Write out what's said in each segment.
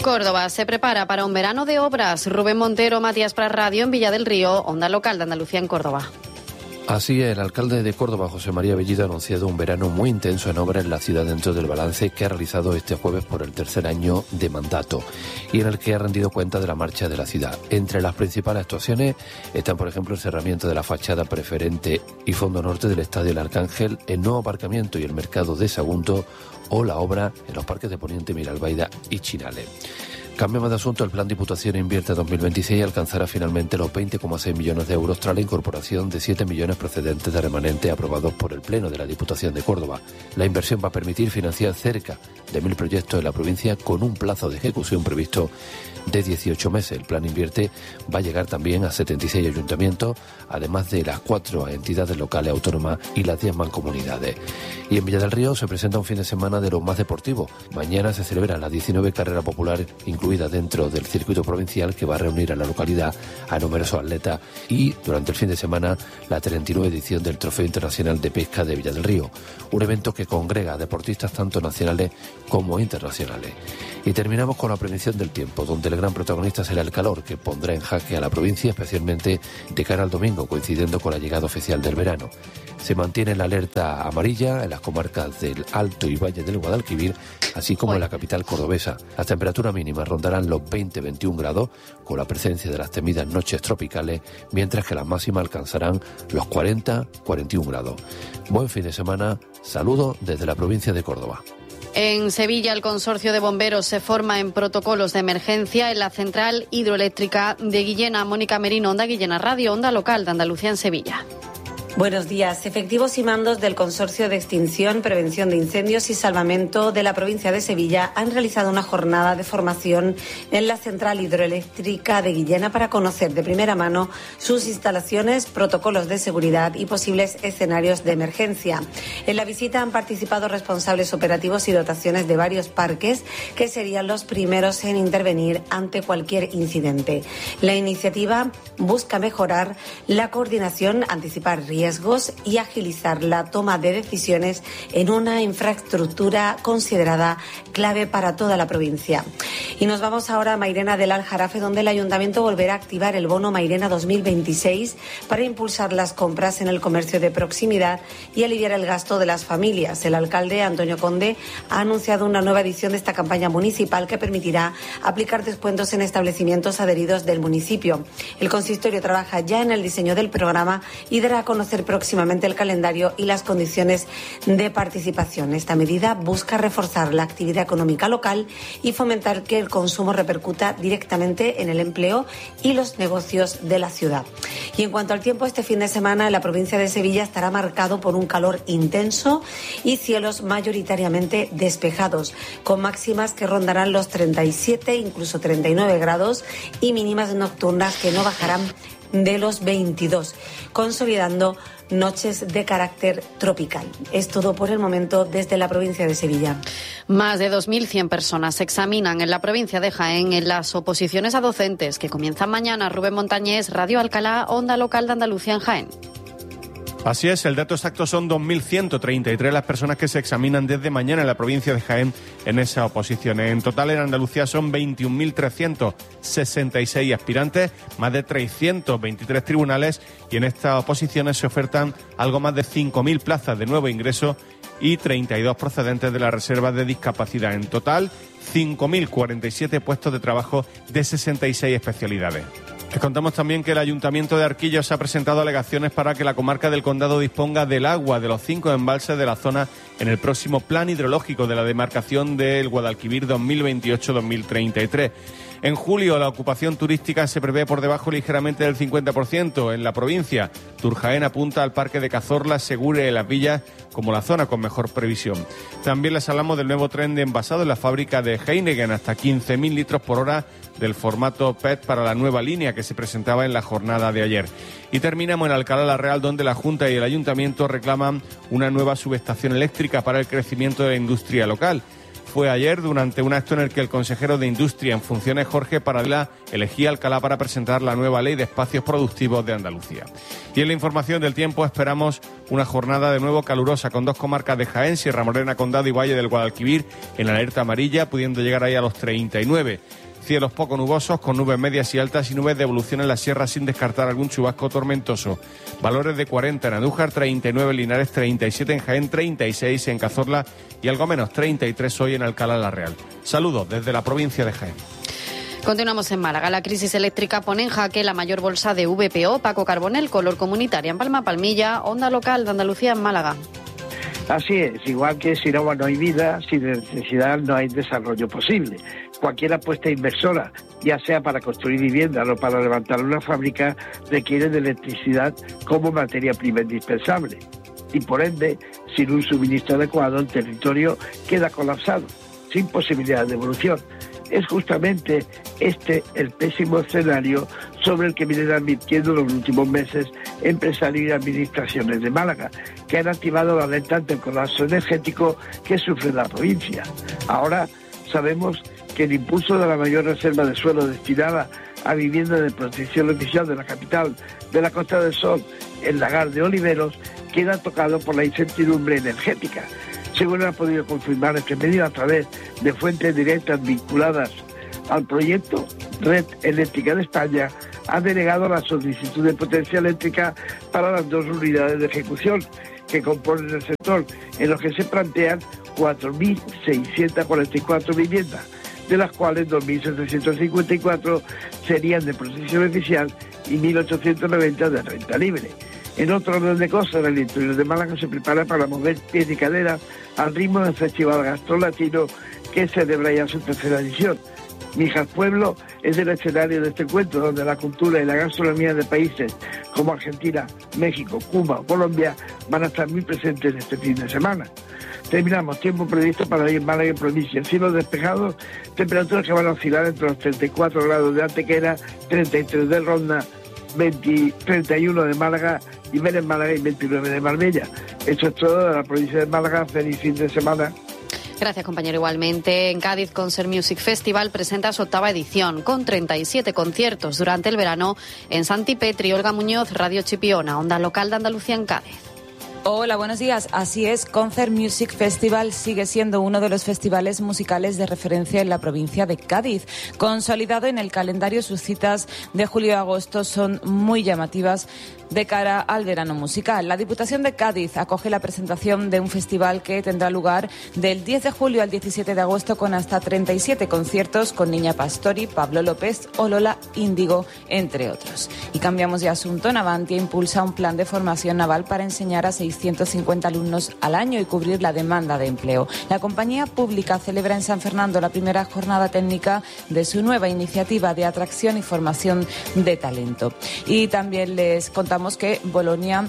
Córdoba se prepara para un verano de obras. Rubén Montero, Matías Prat Radio en Villa del Río, Onda Local de Andalucía en Córdoba. Así, el alcalde de Córdoba, José María Bellido, ha anunciado un verano muy intenso en obras en la ciudad dentro del balance que ha realizado este jueves por el tercer año de mandato y en el que ha rendido cuenta de la marcha de la ciudad. Entre las principales actuaciones están, por ejemplo, el cerramiento de la fachada preferente y fondo norte del Estadio El Arcángel, el nuevo aparcamiento y el mercado de Sagunto o la obra en los parques de Poniente, Miralbaida y Chinales. Cambiamos de asunto. El Plan Diputación Invierte 2026 alcanzará finalmente los 20,6 millones de euros tras la incorporación de 7 millones procedentes de remanentes aprobados por el Pleno de la Diputación de Córdoba. La inversión va a permitir financiar cerca de 1.000 proyectos en la provincia con un plazo de ejecución previsto de 18 meses. El Plan Invierte va a llegar también a 76 ayuntamientos, además de las 4 entidades locales autónomas y las 10 mancomunidades. Y en Villa del Río se presenta un fin de semana de los más deportivos. Mañana se celebra la 19 carrera popular incluida dentro del circuito provincial que va a reunir a la localidad a numerosos atletas y durante el fin de semana la 39 edición del Trofeo Internacional de Pesca de Villa del Río, un evento que congrega a deportistas tanto nacionales como internacionales. Y terminamos con la prevención del tiempo, donde el gran protagonista será el calor, que pondrá en jaque a la provincia, especialmente de cara al domingo, coincidiendo con la llegada oficial del verano. Se mantiene la alerta amarilla en las comarcas del Alto y Valle del Guadalquivir, así como en la capital cordobesa. Las temperaturas mínimas rondarán los 20-21 grados, con la presencia de las temidas noches tropicales, mientras que las máximas alcanzarán los 40-41 grados. Buen fin de semana, saludos desde la provincia de Córdoba. En Sevilla, el consorcio de bomberos se forma en protocolos de emergencia en la central hidroeléctrica de Guillena. Mónica Merino, Onda Guillena Radio, Onda Local de Andalucía en Sevilla. Buenos días. Efectivos y mandos del Consorcio de Extinción, Prevención de Incendios y Salvamento de la provincia de Sevilla han realizado una jornada de formación en la central hidroeléctrica de Guillena para conocer de primera mano sus instalaciones, protocolos de seguridad y posibles escenarios de emergencia. En la visita han participado responsables operativos y dotaciones de varios parques que serían los primeros en intervenir ante cualquier incidente. La iniciativa busca mejorar la coordinación, anticipar riesgos y agilizar la toma de decisiones en una infraestructura considerada clave para toda la provincia. Y nos vamos ahora a Mairena del Aljarafe, donde el Ayuntamiento volverá a activar el bono Mairena 2026 para impulsar las compras en el comercio de proximidad y aliviar el gasto de las familias. El alcalde, Antonio Conde, ha anunciado una nueva edición de esta campaña municipal que permitirá aplicar descuentos en establecimientos adheridos del municipio. El consistorio trabaja ya en el diseño del programa y dará a conocer próximamente el calendario y las condiciones de participación. Esta medida busca reforzar la actividad económica local y fomentar que el consumo repercuta directamente en el empleo y los negocios de la ciudad. Y en cuanto al tiempo, este fin de semana en la provincia de Sevilla estará marcado por un calor intenso y cielos mayoritariamente despejados, con máximas que rondarán los 37, incluso 39 grados y mínimas nocturnas que no bajarán de los 22, consolidando noches de carácter tropical. Es todo por el momento desde la provincia de Sevilla. Más de 2.100 personas se examinan en la provincia de Jaén en las oposiciones a docentes que comienzan mañana. Rubén Montañés, Radio Alcalá, Onda Local de Andalucía en Jaén. Así es, el dato exacto son 2.133 las personas que se examinan desde mañana en la provincia de Jaén en esas oposiciones. En total en Andalucía son 21.366 aspirantes, más de 323 tribunales y en estas oposiciones se ofertan algo más de 5.000 plazas de nuevo ingreso y 32 procedentes de la reserva de discapacidad. En total, 5.047 puestos de trabajo de 66 especialidades. Les contamos también que el Ayuntamiento de Arquillos ha presentado alegaciones para que la comarca del Condado disponga del agua de los 5 embalses de la zona en el próximo plan hidrológico de la demarcación del Guadalquivir 2028-2033. En julio la ocupación turística se prevé por debajo ligeramente del 50% en la provincia. Turjaén apunta al Parque de Cazorla, Segure y Las Villas como la zona con mejor previsión. También les hablamos del nuevo tren de envasado en la fábrica de Heineken, hasta 15.000 litros por hora del formato PET para la nueva línea que se presentaba en la jornada de ayer. Y terminamos en Alcalá la Real, donde la Junta y el Ayuntamiento reclaman una nueva subestación eléctrica para el crecimiento de la industria local. fue ayer durante un acto en el que el consejero de Industria en funciones, Jorge Paradela, elegía Alcalá para presentar la nueva Ley de Espacios Productivos de Andalucía. Y en la información del tiempo esperamos una jornada de nuevo calurosa con 2 comarcas de Jaén, Sierra Morena, Condado y Valle del Guadalquivir en alerta amarilla, pudiendo llegar ahí a los 39. Cielos poco nubosos, con nubes medias y altas y nubes de evolución en la sierra sin descartar algún chubasco tormentoso. Valores de 40 en Andújar, 39 en Linares, 37 en Jaén, 36 en Cazorla y algo menos 33 hoy en Alcalá la Real. Saludos desde la provincia de Jaén. Continuamos en Málaga. La crisis eléctrica pone en jaque la mayor bolsa de VPO. Paco Carbonell, Color Comunitaria en Palma Palmilla, Onda Local de Andalucía en Málaga. Así es, igual que sin agua no hay vida, sin electricidad no hay desarrollo posible. Cualquier apuesta inversora, ya sea para construir viviendas o para levantar una fábrica, requiere de electricidad como materia prima indispensable. Y por ende, sin un suministro adecuado, el territorio queda colapsado, sin posibilidad de evolución. Es justamente este el pésimo escenario sobre el que vienen advirtiendo en los últimos meses empresarios y administraciones de Málaga, que han activado la alerta ante el colapso energético que sufre la provincia. Ahora sabemos que el impulso de la mayor reserva de suelo destinada a vivienda de protección oficial de la capital de la Costa del Sol, el lagar de Oliveros, queda tocado por la incertidumbre energética. Según ha podido confirmar este medio a través de fuentes directas vinculadas al proyecto, Red Eléctrica de España ha denegado la solicitud de potencia eléctrica para las 2 unidades de ejecución que componen el sector, en los que se plantean 4.644 viviendas, de las cuales 2.754 serían de protección oficial y 1.890 de renta libre. En otro orden de cosas, el interior de Málaga se prepara para mover pies y cadera al ritmo del Festival Gastrolatino, que celebra ya su 3ª edición. Mijas Pueblo es el escenario de este encuentro, donde la cultura y la gastronomía de países como Argentina, México, Cuba o Colombia van a estar muy presentes este fin de semana. Terminamos. Tiempo previsto para hoy en Málaga y provincia. Cielos despejados, temperaturas que van a oscilar entre los 34 grados de Antequera, 33 de Ronda, 31 de Málaga, y Vélez Málaga y 29 de Marbella. Esto es todo de la provincia de Málaga. Feliz fin de semana. Gracias, compañero. Igualmente, en Cádiz, Concert Music Festival presenta su 8ª edición, con 37 conciertos durante el verano en Santipetri. Olga Muñoz, Radio Chipiona, Onda Local de Andalucía en Cádiz. Hola, buenos días. Así es, Concert Music Festival sigue siendo uno de los festivales musicales de referencia en la provincia de Cádiz. Consolidado en el calendario, sus citas de julio y agosto son muy llamativas de cara al verano musical. La Diputación de Cádiz acoge la presentación de un festival que tendrá lugar del 10 de julio al 17 de agosto con hasta 37 conciertos con Niña Pastori, Pablo López o Lola Índigo, entre otros. Y cambiamos de asunto. Navantia impulsa un plan de formación naval para enseñar a 650 alumnos al año y cubrir la demanda de empleo. La compañía pública celebra en San Fernando la primera jornada técnica de su nueva iniciativa de atracción y formación de talento. Y también les contamos que Bolonia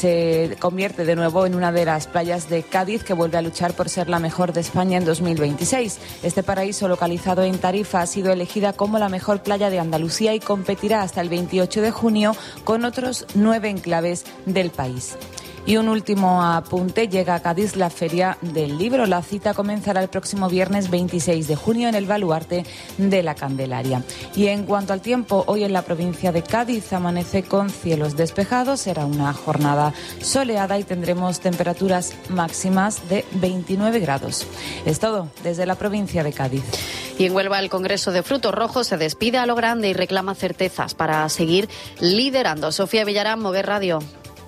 se convierte de nuevo en una de las playas de Cádiz que vuelve a luchar por ser la mejor de España en 2026. Este paraíso, localizado en Tarifa, ha sido elegida como la mejor playa de Andalucía y competirá hasta el 28 de junio con otros 9 enclaves del país. Y un último apunte, llega a Cádiz la Feria del Libro. La cita comenzará el próximo viernes 26 de junio en el Baluarte de la Candelaria. Y en cuanto al tiempo, hoy en la provincia de Cádiz amanece con cielos despejados, será una jornada soleada y tendremos temperaturas máximas de 29 grados. Es todo desde la provincia de Cádiz. Y en Huelva, el Congreso de Frutos Rojos se despide a lo grande y reclama certezas para seguir liderando. Sofía Villarán, Moguer Radio.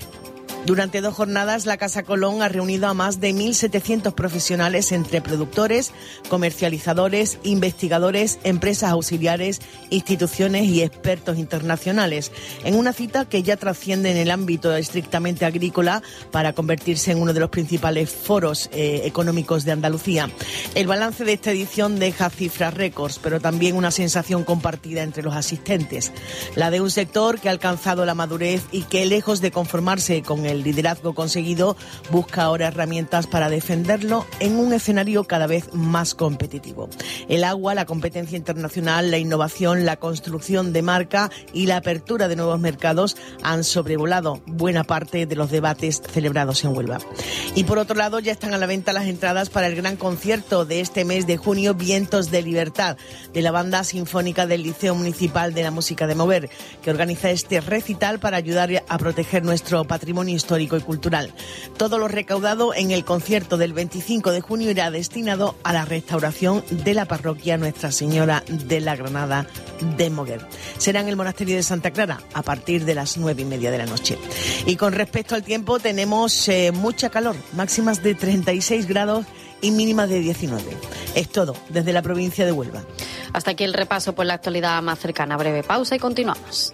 Durante 2 jornadas, la Casa Colón ha reunido a más de 1.700 profesionales entre productores, comercializadores, investigadores, empresas auxiliares, instituciones y expertos internacionales, en una cita que ya trasciende en el ámbito estrictamente agrícola para convertirse en uno de los principales foros económicos de Andalucía. El balance de esta edición deja cifras récords, pero también una sensación compartida entre los asistentes, la de un sector que ha alcanzado la madurez y que, lejos de conformarse con el liderazgo conseguido, busca ahora herramientas para defenderlo en un escenario cada vez más competitivo. El agua, la competencia internacional, la innovación, la construcción de marca y la apertura de nuevos mercados han sobrevolado buena parte de los debates celebrados en Huelva. Y por otro lado, ya están a la venta las entradas para el gran concierto de este mes de junio, Vientos de Libertad, de la Banda Sinfónica del Liceo Municipal de la Música de Mover, que organiza este recital para ayudar a proteger nuestro patrimonio histórico y cultural. Todo lo recaudado en el concierto del 25 de junio irá destinado a la restauración de la parroquia Nuestra Señora de la Granada de Moguer. Será en el monasterio de Santa Clara a partir de las 9:30 de la noche. Y con respecto al tiempo, tenemos mucha calor, máximas de 36 grados y mínimas de 19. Es todo desde la provincia de Huelva. Hasta aquí el repaso por la actualidad más cercana. Breve pausa y continuamos.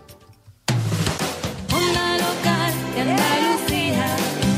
Onda local de Andalucía.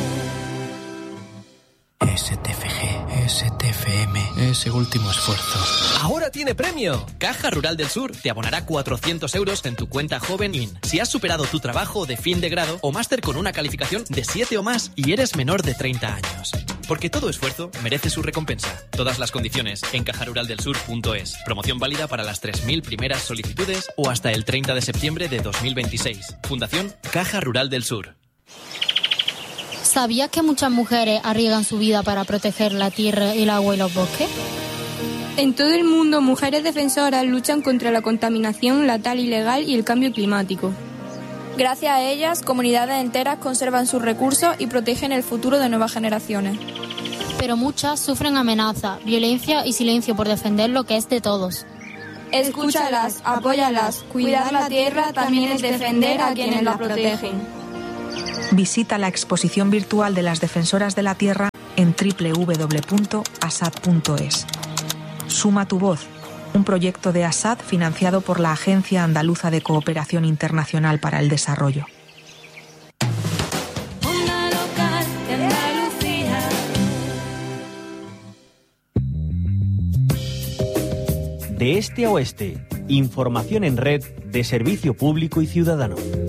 STFG, STFM, ese último esfuerzo. ¡Ahora tiene premio! Caja Rural del Sur te abonará 400 euros en tu cuenta Joven IN si has superado tu trabajo de fin de grado o máster con una calificación de 7 o más y eres menor de 30 años. Porque todo esfuerzo merece su recompensa. Todas las condiciones en cajaruraldelsur.es. Promoción válida para las 3.000 primeras solicitudes o hasta el 30 de septiembre de 2026. Fundación Caja Rural del Sur. ¿Sabías que muchas mujeres arriesgan su vida para proteger la tierra, el agua y los bosques? En todo el mundo, mujeres defensoras luchan contra la contaminación, la tala ilegal y el cambio climático. Gracias a ellas, comunidades enteras conservan sus recursos y protegen el futuro de nuevas generaciones. Pero muchas sufren amenazas, violencia y silencio por defender lo que es de todos. Escúchalas, apóyalas. Cuidar la tierra también es defender a quienes la protegen. Visita la exposición virtual de las defensoras de la tierra en www.asad.es. Suma tu voz, un proyecto de ASAD financiado por la Agencia Andaluza de Cooperación Internacional para el Desarrollo. Onda local de Andalucía. De este a oeste, información en red de servicio público y ciudadano.